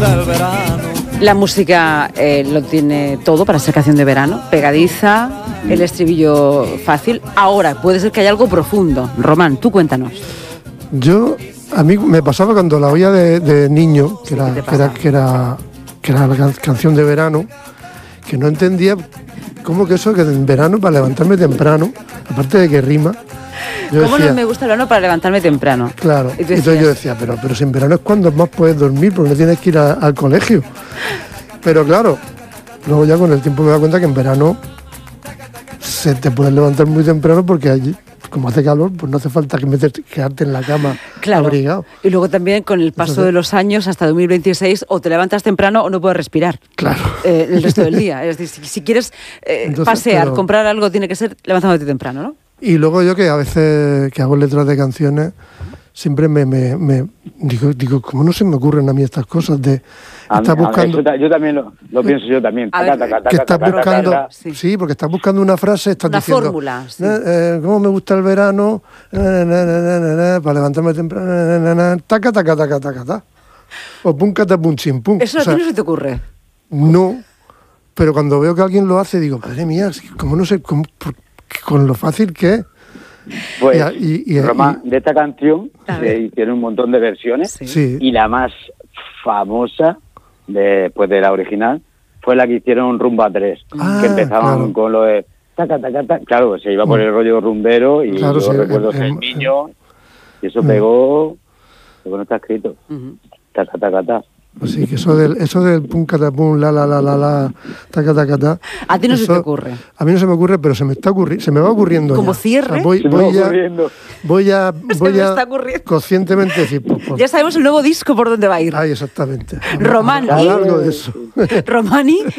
del verano. La música lo tiene todo para ser canción de verano, pegadiza, el estribillo fácil. Ahora, puede ser que haya algo profundo. Román, tú cuéntanos. A mí me pasaba cuando la oía de niño, que era la canción de verano, que no entendía cómo que eso, que en verano para levantarme temprano, aparte de que rima. ¿Cómo no me gusta el verano para levantarme temprano? Claro, entonces yo decía, pero si en verano es cuando más puedes dormir, porque no tienes que ir al colegio. Pero claro, luego ya con el tiempo me doy cuenta que en verano se te puedes levantar muy temprano porque allí, como hace calor, pues no hace falta quedarte en la cama abrigado. Y luego también con el paso de los años hasta 2026 o te levantas temprano o no puedes respirar. Claro. El resto del día. Es decir, si quieres pasear, comprar algo, tiene que ser levantándote temprano, ¿no? Y luego yo que a veces que hago letras de canciones, siempre me digo, ¿cómo no se me ocurren a mí estas cosas de estar buscando? Yo también lo pienso yo también. Que estás buscando, sí, porque estás buscando una frase, estás diciendo fórmula, sí. ¿Cómo me gusta el verano? Para levantarme temprano, taca, taca, taca, taca, taca. O pum, cata, pum, chim, pum. ¿Eso a ti no se te ocurre? No, pero cuando veo que alguien lo hace, digo, madre mía, ¿cómo no sé, con lo fácil que es? Pues, Román, de esta canción se hicieron un montón de versiones, sí. Y la más famosa, después de la original, fue la que hicieron Rumba 3, que empezaban con lo de taca, taca, taca. Claro, se iba por el rollo rumbero y yo recuerdo ser niño, y eso pegó, no está escrito. Taca, taca, taca. Así que eso del pum, catapum, la, taca, taca, taca. ¿A ti no se te ocurre? A mí no se me ocurre, pero se me va ocurriendo. ¿Como ya. cierre? O sea, voy a conscientemente decir... Pues, ya sabemos el nuevo disco por dónde va a ir. Ay, exactamente. Román. A largo de eso. Romani.